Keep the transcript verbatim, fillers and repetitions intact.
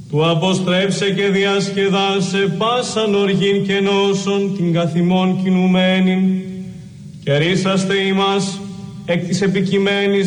του αποστρέψε και διασκεδάσε πάσαν οργήν και νόσον την καθημών κινουμένην και ρίσαστε ημάς εκ της επικειμένης